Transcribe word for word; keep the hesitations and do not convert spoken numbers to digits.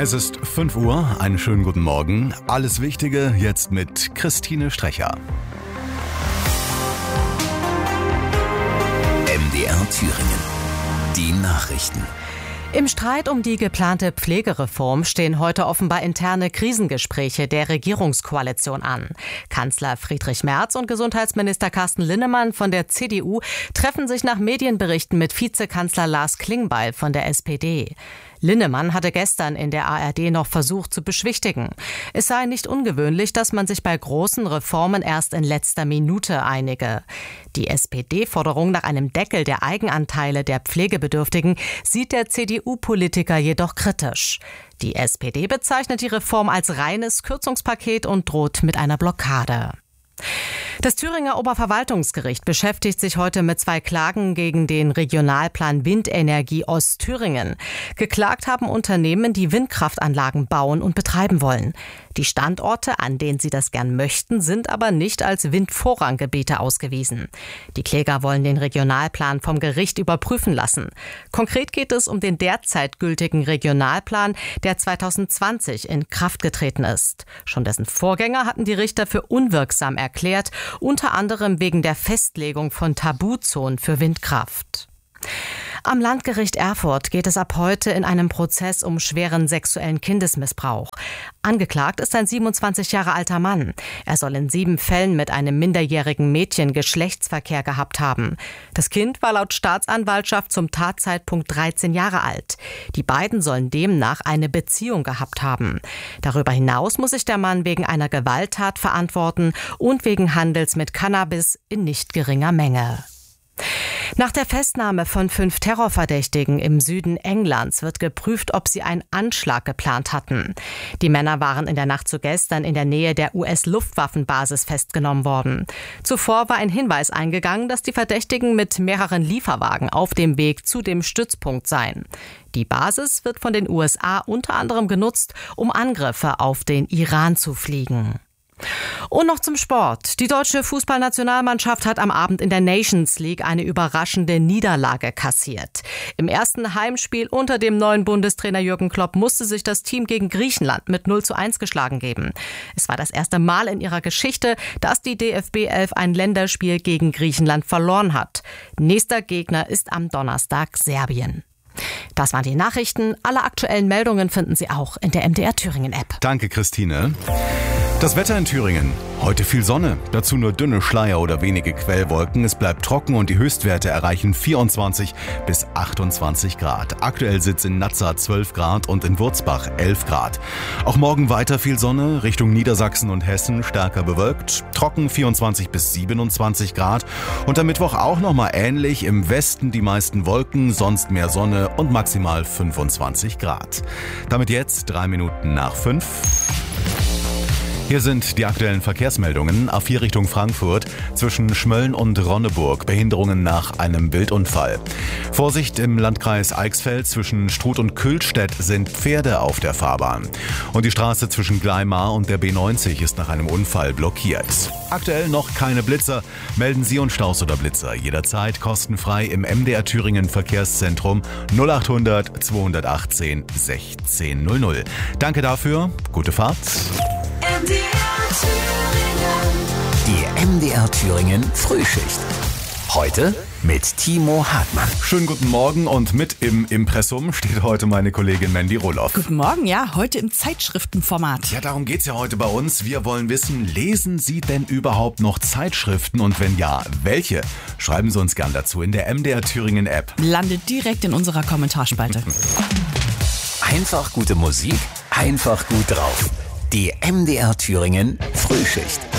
Es ist fünf Uhr, einen schönen guten Morgen. Alles Wichtige jetzt mit Christine Strecher. M D R Thüringen. Die Nachrichten. Im Streit um die geplante Pflegereform stehen heute offenbar interne Krisengespräche der Regierungskoalition an. Kanzler Friedrich Merz und Gesundheitsminister Carsten Linnemann von der C D U treffen sich nach Medienberichten mit Vizekanzler Lars Klingbeil von der S P D. Linnemann hatte gestern in der A R D noch versucht zu beschwichtigen. Es sei nicht ungewöhnlich, dass man sich bei großen Reformen erst in letzter Minute einige. Die S P D-Forderung nach einem Deckel der Eigenanteile der Pflegebedürftigen sieht der C D U-Politiker jedoch kritisch. Die S P D bezeichnet die Reform als reines Kürzungspaket und droht mit einer Blockade. Das Thüringer Oberverwaltungsgericht beschäftigt sich heute mit zwei Klagen gegen den Regionalplan Windenergie Ostthüringen. Geklagt haben Unternehmen, die Windkraftanlagen bauen und betreiben wollen. Die Standorte, an denen sie das gern möchten, sind aber nicht als Windvorranggebiete ausgewiesen. Die Kläger wollen den Regionalplan vom Gericht überprüfen lassen. Konkret geht es um den derzeit gültigen Regionalplan, der zweitausendzwanzig in Kraft getreten ist. Schon dessen Vorgänger hatten die Richter für unwirksam erklärt, unter anderem wegen der Festlegung von Tabuzonen für Windkraft. Am Landgericht Erfurt geht es ab heute in einem Prozess um schweren sexuellen Kindesmissbrauch. Angeklagt ist ein siebenundzwanzig Jahre alter Mann. Er soll in sieben Fällen mit einem minderjährigen Mädchen Geschlechtsverkehr gehabt haben. Das Kind war laut Staatsanwaltschaft zum Tatzeitpunkt dreizehn Jahre alt. Die beiden sollen demnach eine Beziehung gehabt haben. Darüber hinaus muss sich der Mann wegen einer Gewalttat verantworten und wegen Handels mit Cannabis in nicht geringer Menge. Nach der Festnahme von fünf Terrorverdächtigen im Süden Englands wird geprüft, ob sie einen Anschlag geplant hatten. Die Männer waren in der Nacht zu gestern in der Nähe der U S-Luftwaffenbasis festgenommen worden. Zuvor war ein Hinweis eingegangen, dass die Verdächtigen mit mehreren Lieferwagen auf dem Weg zu dem Stützpunkt seien. Die Basis wird von den U S A unter anderem genutzt, um Angriffe auf den Iran zu fliegen. Und noch zum Sport. Die deutsche Fußballnationalmannschaft hat am Abend in der Nations League eine überraschende Niederlage kassiert. Im ersten Heimspiel unter dem neuen Bundestrainer Jürgen Klopp musste sich das Team gegen Griechenland mit null zu eins geschlagen geben. Es war das erste Mal in ihrer Geschichte, dass die D F B elf ein Länderspiel gegen Griechenland verloren hat. Nächster Gegner ist am Donnerstag Serbien. Das waren die Nachrichten. Alle aktuellen Meldungen finden Sie auch in der M D R Thüringen App. Danke, Christine. Das Wetter in Thüringen. Heute viel Sonne, dazu nur dünne Schleier oder wenige Quellwolken. Es bleibt trocken und die Höchstwerte erreichen vierundzwanzig bis achtundzwanzig Grad. Aktuell sitzt in Nazza zwölf Grad und in Wurzbach elf Grad. Auch morgen weiter viel Sonne, Richtung Niedersachsen und Hessen stärker bewölkt. Trocken vierundzwanzig bis siebenundzwanzig Grad. Und am Mittwoch auch nochmal ähnlich. Im Westen die meisten Wolken, sonst mehr Sonne und maximal fünfundzwanzig Grad. Damit jetzt drei Minuten nach fünf. Hier sind die aktuellen Verkehrsmeldungen. A vier Richtung Frankfurt zwischen Schmölln und Ronneburg. Behinderungen nach einem Wildunfall. Vorsicht im Landkreis Eichsfeld zwischen Struth und Kühlstedt sind Pferde auf der Fahrbahn. Und die Straße zwischen Gleimar und der B neunzig ist nach einem Unfall blockiert. Aktuell noch keine Blitzer. Melden Sie uns Staus oder Blitzer jederzeit kostenfrei im M D R Thüringen Verkehrszentrum null achthundert zweihundertachtzehn sechzehn null null. Danke dafür. Gute Fahrt. M D R Thüringen. Die M D R Thüringen Frühschicht. Heute mit Timo Hartmann. Schönen guten Morgen und mit im Impressum steht heute meine Kollegin Mandy Roloff. Guten Morgen, ja, heute im Zeitschriftenformat. Ja, darum geht's ja heute bei uns. Wir wollen wissen, lesen Sie denn überhaupt noch Zeitschriften und wenn ja, welche? Schreiben Sie uns gern dazu in der M D R Thüringen App. Landet direkt in unserer Kommentarspalte. Einfach gute Musik, einfach gut drauf. Die M D R Thüringen Frühschicht.